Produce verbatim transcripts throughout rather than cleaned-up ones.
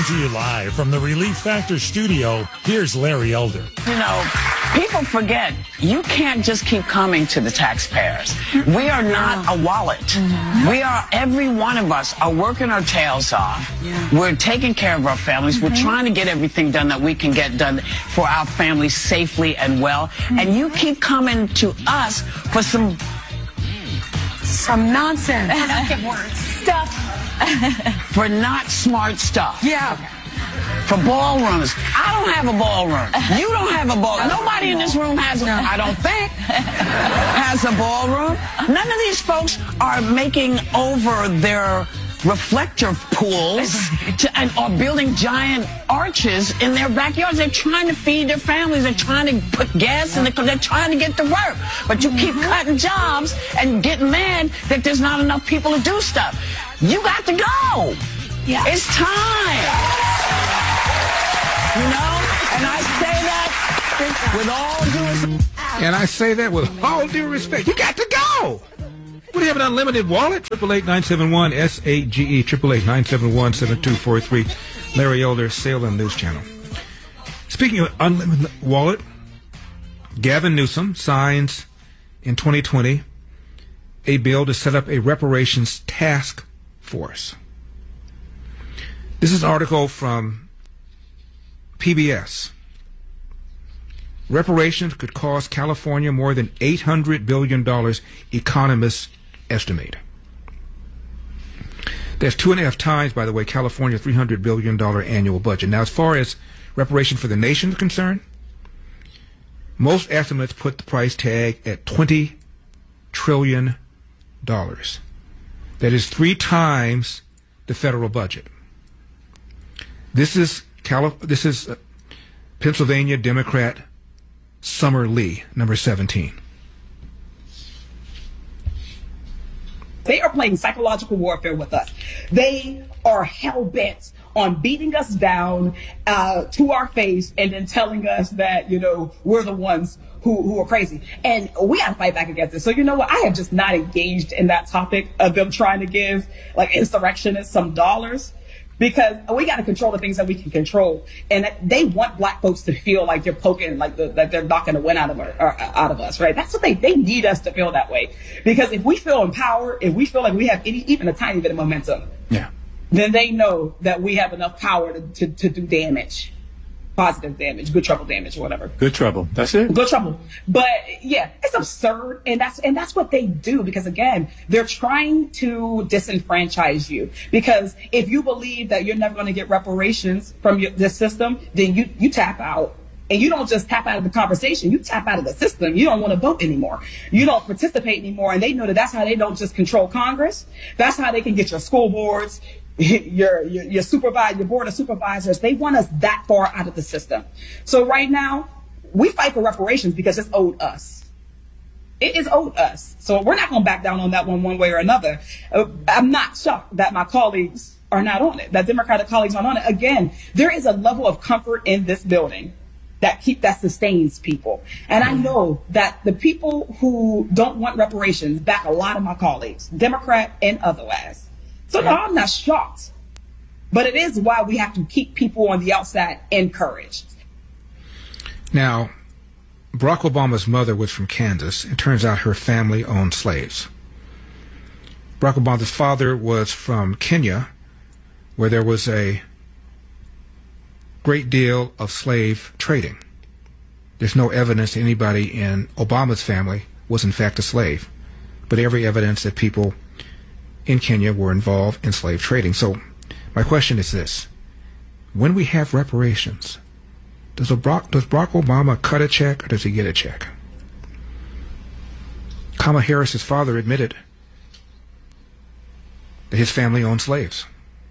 to you live from the Relief Factor studio, here's Larry Elder. You know, people forget, you can't just keep coming to the taxpayers. We are not a wallet. Mm-hmm. We are, every one of us are working our tails off. Yeah. We're taking care of our families. Mm-hmm. We're trying to get everything done that we can get done for our families safely and well. Mm-hmm. And you keep coming to us for some... Some nonsense. Productive words. Stuff. For not smart stuff. Yeah. For ballrooms. I don't have a ballroom. You don't have a ballroom. Nobody in this room has, a, I don't think, has a ballroom. None of these folks are making over their reflector pools to, and are building giant arches in their backyards. They're trying to feed their families. They're trying to put gas in the car. They're trying to get to work. But you keep cutting jobs and getting mad that there's not enough people to do stuff. You got to go. Yeah. It's time. You know? And I say that with all due respect. And I say that with all due respect. You got to go. What do you have, an unlimited wallet? Triple eight nine seven one S A G E. Triple eight nine seven one seven two four three. Larry Elder, Salem News Channel. Speaking of unlimited wallet, Gavin Newsom signs in twenty twenty a bill to set up a reparations task force. This is an article from P B S. Reparations could cost California more than eight hundred billion dollars, economists estimate. That's two and a half times, by the way, California's three hundred billion dollars annual budget. Now, as far as reparation for the nation is concerned, most estimates put the price tag at twenty trillion dollars. That is three times the federal budget. This is Calif- this is uh, Pennsylvania Democrat Summer Lee, number seventeen. They are playing psychological warfare with us. They are hell-bent on beating us down uh, to our face and then telling us that, you know, we're the ones who, who are crazy. And we got to fight back against it. So, you know what? I have just not engaged in that topic of them trying to give, like, insurrectionists some dollars. Because we got to control the things that we can control, and they want black folks to feel like they're poking, like the, that they're knocking the wind out of, our, or out of us, right? That's what they they need us to feel that way. Because if we feel empowered, if we feel like we have any, even a tiny bit of momentum, yeah, then they know that we have enough power to to, to do damage, positive damage, good trouble damage, or whatever. Good trouble. That's it. Good trouble. But yeah, it's absurd, and that's and that's what they do. Because again, they're trying to disenfranchise you. Because if you believe that you're never going to get reparations from your, this system, then you you tap out. And you don't just tap out of the conversation, you tap out of the system. You don't want to vote anymore. You don't participate anymore. And they know that that's how they don't just control Congress. That's how they can get your school boards, your, your, your supervisor, your board of supervisors. They want us that far out of the system. So right now, we fight for reparations because it's owed us. It is owed us. So we're not going to back down on that one, one way or another. Uh, I'm not shocked that my colleagues are not on it, that Democratic colleagues aren't on it. Again, there is a level of comfort in this building that keep that sustains people. And I know that the people who don't want reparations back a lot of my colleagues, Democrat and otherwise. So no, I'm not shocked. But it is why we have to keep people on the outside encouraged. Now, Barack Obama's mother was from Kansas. It turns out her family owned slaves. Barack Obama's father was from Kenya, where there was a great deal of slave trading. There's no evidence that anybody in Obama's family was in fact a slave, but every evidence that people in Kenya were involved in slave trading. So my question is this: when we have reparations, does Barack, does Barack Obama cut a check or does he get a check? Kamala Harris's father admitted that his family owned slaves.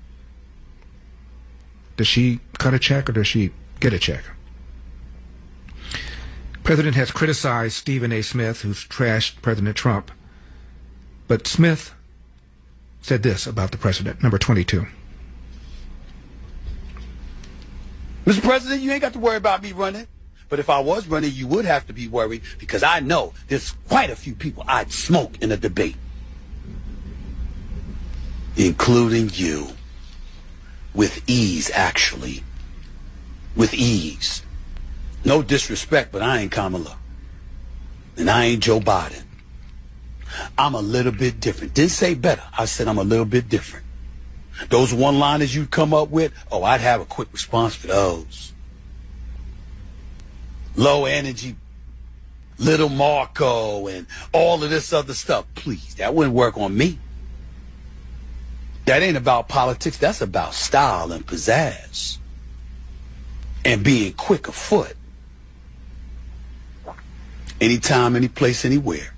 Does she cut a check or does she get a check? President has criticized Stephen A. Smith, who's trashed President Trump. But Smith said this about the president, number twenty-two. Mister President, you ain't got to worry about me running. But if I was running, you would have to be worried, because I know there's quite a few people I'd smoke in a debate, including you. with ease, actually. With ease. No disrespect, but I ain't Kamala. And I ain't Joe Biden. I'm a little bit different. Didn't say better. I said I'm a little bit different. Those one-liners you come up with, oh, I'd have a quick response for those. Low energy, little Marco, and all of this other stuff. Please, that wouldn't work on me. That ain't about politics. That's about style and pizzazz. And being quick of foot. Anytime, any place, anywhere.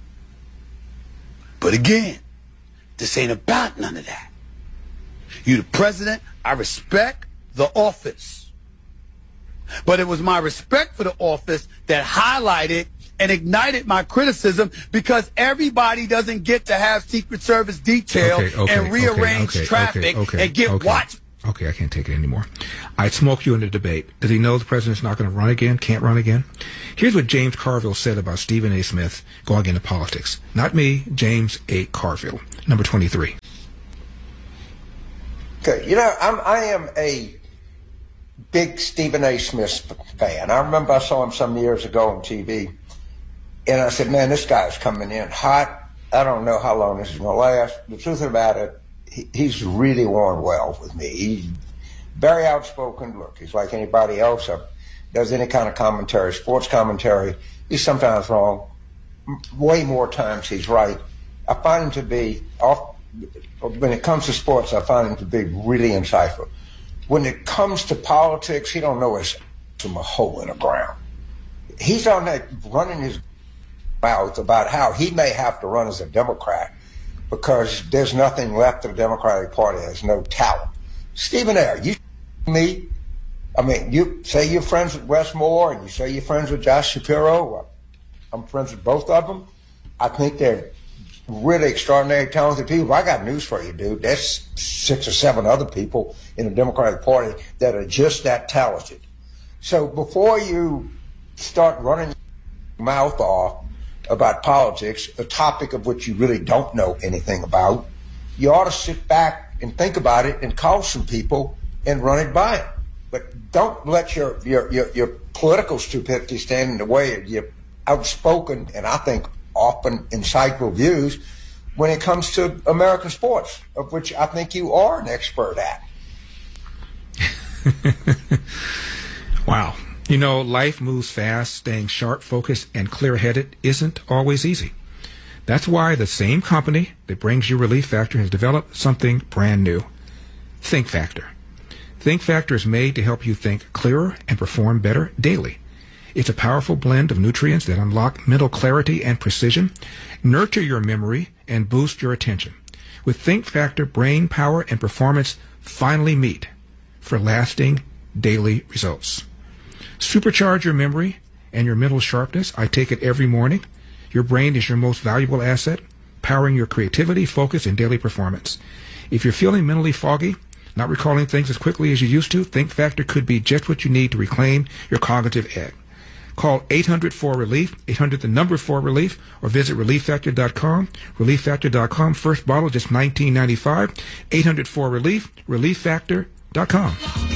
But again, this ain't about none of that. You the president, I respect the office. But it was my respect for the office that highlighted and ignited my criticism, because everybody doesn't get to have Secret Service detail okay, okay, and rearrange okay, okay, traffic okay, okay, and get okay. watched. Okay, I can't take it anymore. I'd smoke you in the debate. Does he know the president's not going to run again, can't run again? Here's what James Carville said about Stephen A. Smith going into politics. Not me, James A. Carville, number twenty-three. Okay, you know, I'm, I am a big Stephen A. Smith fan. I remember I saw him some years ago on T V, and I said, man, this guy's coming in hot. I don't know how long this is going to last. The truth about it, he, he's really worn well with me. He's very outspoken. Look, he's like anybody else. Uh, does any kind of commentary, sports commentary. He's sometimes wrong. Way more times he's right. I find him to be, off, when it comes to sports, I find him to be really insightful. When it comes to politics, he don't know his from a hole in the ground. He's on that running his mouth about how he may have to run as a Democrat because there's nothing left of the Democratic Party. There's no talent. Stephen A., you me, I mean, you say you're friends with Wes Moore and you say you're friends with Josh Shapiro. I'm friends with both of them. I think they're really extraordinary, talented people. I got news for you, dude. There's six or seven other people in the Democratic Party that are just that talented. So before you start running your mouth off about politics, a topic of which you really don't know anything about, you ought to sit back and think about it and call some people and run it by them. But don't let your your your, your political stupidity stand in the way of your outspoken and I think often insightful views when it comes to American sports, of which I think you are an expert at. Wow. You know, life moves fast. Staying sharp, focused, and clear-headed isn't always easy. That's why the same company that brings you Relief Factor has developed something brand new, Think Factor. Think Factor is made to help you think clearer and perform better daily. It's a powerful blend of nutrients that unlock mental clarity and precision, nurture your memory, and boost your attention. With Think Factor, brain power and performance finally meet for lasting daily results. Supercharge your memory and your mental sharpness. I take it every morning. Your brain is your most valuable asset, powering your creativity, focus, and daily performance. If you're feeling mentally foggy, not recalling things as quickly as you used to, Think Factor could be just what you need to reclaim your cognitive edge. Call eight hundred four relief, eight hundred the number four relief, or visit relief factor dot com. relief factor dot com. First bottle just nineteen ninety-five. eight hundred four relief, relief factor dot com.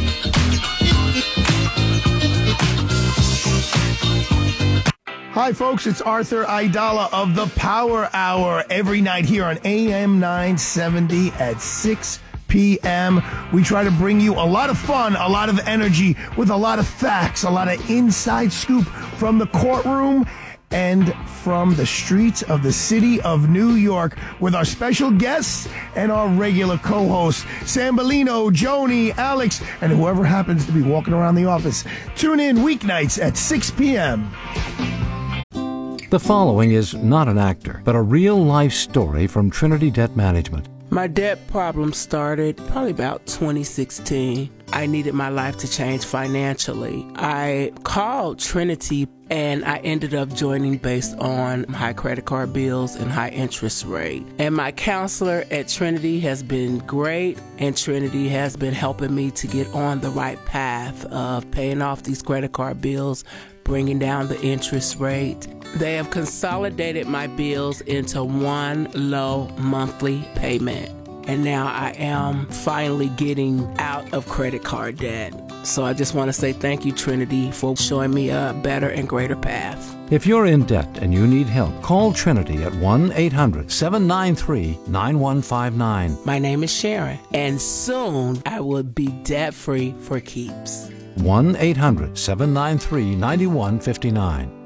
Hi, folks. It's Arthur Aidala of the Power Hour every night here on A M nine seventy at six p.m. We try to bring you a lot of fun, a lot of energy, with a lot of facts, a lot of inside scoop from the courtroom and from the streets of the city of New York with our special guests and our regular co-hosts, Sam Bellino, Joni, Alex, and whoever happens to be walking around the office. Tune in weeknights at six p.m. The following is not an actor, but a real-life story from Trinity Debt Management. My debt problem started probably about twenty sixteen. I needed my life to change financially. I called Trinity and I ended up joining based on high credit card bills and high interest rate. And my counselor at Trinity has been great, and Trinity has been helping me to get on the right path of paying off these credit card bills, bringing down the interest rate. They have consolidated my bills into one low monthly payment. and now I am finally getting out of credit card debt. So I just want to say thank you, Trinity, for showing me a better and greater path. If you're in debt and you need help, call Trinity at one eight hundred seven nine three nine one five nine. My name is Sharon, and soon I will be debt-free for keeps. one eight hundred seven nine three nine one five nine.